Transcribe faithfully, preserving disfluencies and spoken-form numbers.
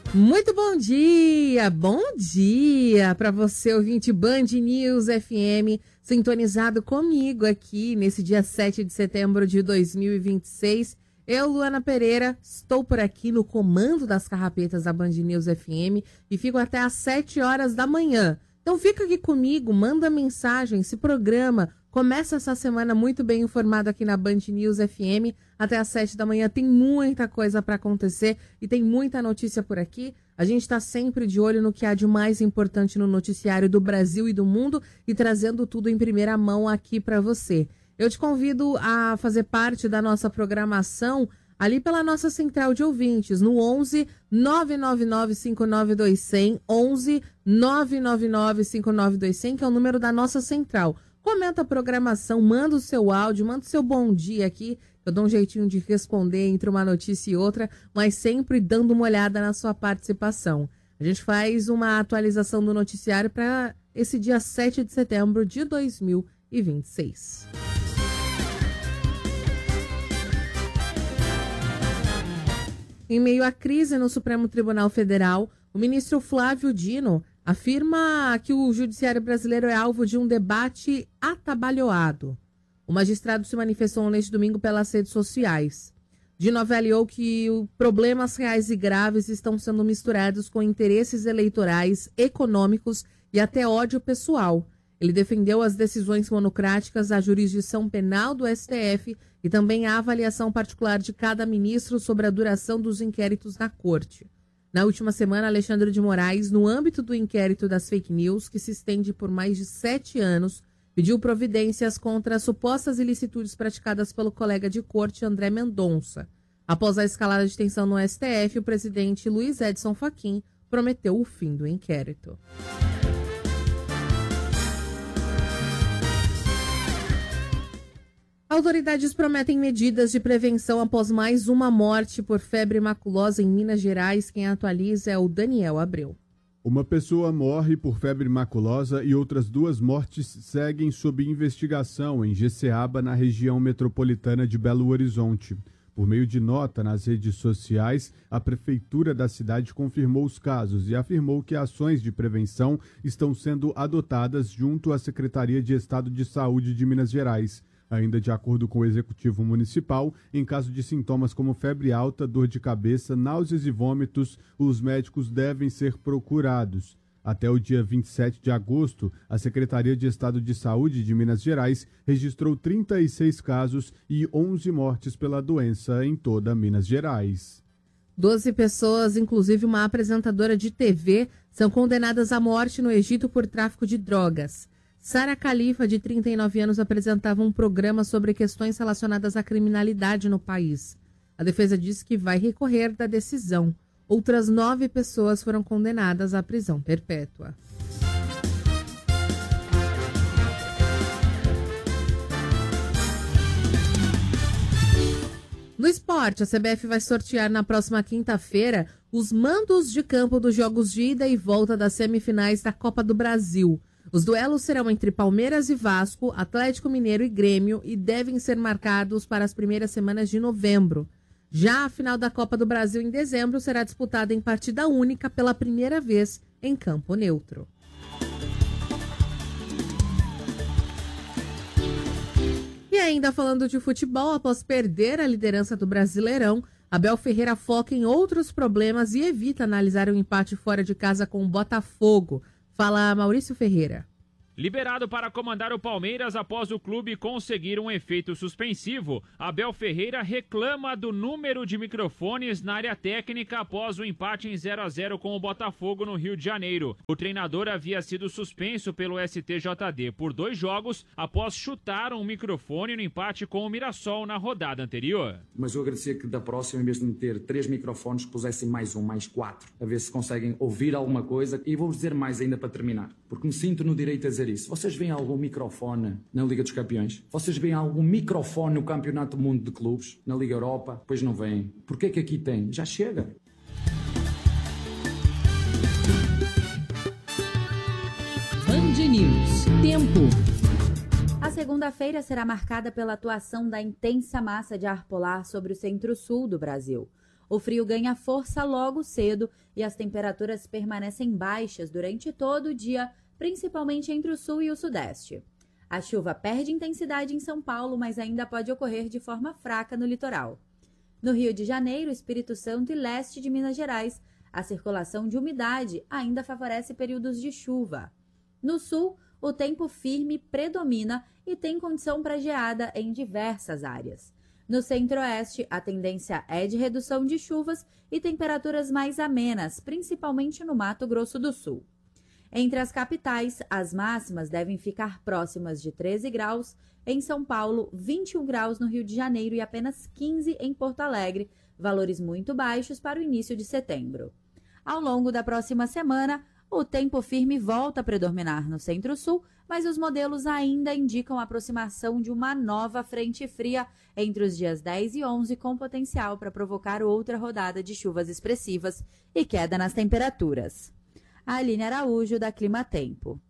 Muito bom dia, bom dia para você, ouvinte Band News F M, sintonizado comigo aqui nesse dia sete de setembro de dois mil e vinte e seis. Eu, Luana Pereira, estou por aqui no comando das carrapetas da Band News F M e fico até às sete horas da manhã. Então fica aqui comigo, manda mensagem, se programa, começa essa semana muito bem informado aqui na Band News F M. Até às sete da manhã tem muita coisa para acontecer e tem muita notícia por aqui. A gente está sempre de olho no que há de mais importante no noticiário do Brasil e do mundo e trazendo tudo em primeira mão aqui para você. Eu te convido a fazer parte da nossa programação ali pela nossa central de ouvintes, no onze, nove nove nove, cinco nove dois, zero zero, onze, nove nove nove, cinco nove dois, zero zero, que é o número da nossa central. Comenta a programação, manda o seu áudio, manda o seu bom dia aqui. Eu dou um jeitinho de responder entre uma notícia e outra, mas sempre dando uma olhada na sua participação. A gente faz uma atualização do noticiário para esse dia sete de setembro de dois mil e vinte e seis. Em meio à crise no Supremo Tribunal Federal, o ministro Flávio Dino afirma que o judiciário brasileiro é alvo de um debate atabalhoado. O magistrado se manifestou neste domingo pelas redes sociais. Dino avaliou que problemas reais e graves estão sendo misturados com interesses eleitorais, econômicos e até ódio pessoal. Ele defendeu as decisões monocráticas da jurisdição penal do S T F e também a avaliação particular de cada ministro sobre a duração dos inquéritos na corte. Na última semana, Alexandre de Moraes, no âmbito do inquérito das fake news, que se estende por mais de sete anos, pediu providências contra as supostas ilicitudes praticadas pelo colega de corte André Mendonça. Após a escalada de tensão no S T F, o presidente Luiz Edson Fachin prometeu o fim do inquérito. Autoridades prometem medidas de prevenção após mais uma morte por febre maculosa em Minas Gerais. Quem atualiza é o Daniel Abreu. Uma pessoa morre por febre maculosa e outras duas mortes seguem sob investigação em Jeceaba, na região metropolitana de Belo Horizonte. Por meio de nota nas redes sociais, a prefeitura da cidade confirmou os casos e afirmou que ações de prevenção estão sendo adotadas junto à Secretaria de Estado de Saúde de Minas Gerais. Ainda de acordo com o Executivo Municipal, em caso de sintomas como febre alta, dor de cabeça, náuseas e vômitos, os médicos devem ser procurados. Até o dia vinte e sete de agosto, a Secretaria de Estado de Saúde de Minas Gerais registrou trinta e seis casos e onze mortes pela doença em toda Minas Gerais. Doze pessoas, inclusive uma apresentadora de T V, são condenadas à morte no Egito por tráfico de drogas. Sara Khalifa, de trinta e nove anos, apresentava um programa sobre questões relacionadas à criminalidade no país. A defesa disse que vai recorrer da decisão. Outras nove pessoas foram condenadas à prisão perpétua. No esporte, a C B F vai sortear na próxima quinta-feira os mandos de campo dos jogos de ida e volta das semifinais da Copa do Brasil. Os duelos serão entre Palmeiras e Vasco, Atlético Mineiro e Grêmio e devem ser marcados para as primeiras semanas de novembro. Já a final da Copa do Brasil em dezembro será disputada em partida única pela primeira vez em campo neutro. E ainda falando de futebol, após perder a liderança do Brasileirão, Abel Ferreira foca em outros problemas e evita analisar o empate fora de casa com o Botafogo. Fala Maurício Ferreira. Liberado para comandar o Palmeiras após o clube conseguir um efeito suspensivo, Abel Ferreira reclama do número de microfones na área técnica após o empate em zero a zero com o Botafogo no Rio de Janeiro. O treinador havia sido suspenso pelo S T J D por dois jogos após chutar um microfone no empate com o Mirassol na rodada anterior. Mas eu agradecia que da próxima, em vez de meter três microfones, pusessem mais um, mais quatro, a ver se conseguem ouvir alguma coisa. E vou-vos dizer mais ainda para terminar, porque me sinto no direito a dizer isso. Vocês veem algum microfone na Liga dos Campeões? Vocês veem algum microfone no Campeonato do Mundo de Clubes? Na Liga Europa? Pois não veem. Porquê que aqui tem? Já chega. Band News. Tempo. A segunda-feira será marcada pela atuação da intensa massa de ar polar sobre o centro-sul do Brasil. O frio ganha força logo cedo e as temperaturas permanecem baixas durante todo o dia, principalmente entre o sul e o sudeste. A chuva perde intensidade em São Paulo, mas ainda pode ocorrer de forma fraca no litoral. No Rio de Janeiro, Espírito Santo e leste de Minas Gerais, a circulação de umidade ainda favorece períodos de chuva. No sul, o tempo firme predomina e tem condição para geada em diversas áreas. No centro-oeste, a tendência é de redução de chuvas e temperaturas mais amenas, principalmente no Mato Grosso do Sul. Entre as capitais, as máximas devem ficar próximas de treze graus, em São Paulo, vinte e um graus no Rio de Janeiro e apenas quinze em Porto Alegre, valores muito baixos para o início de setembro. Ao longo da próxima semana, o tempo firme volta a predominar no centro-sul, mas os modelos ainda indicam a aproximação de uma nova frente fria entre os dias dez e onze, com potencial para provocar outra rodada de chuvas expressivas e queda nas temperaturas. A Aline Araújo, da Clima Tempo.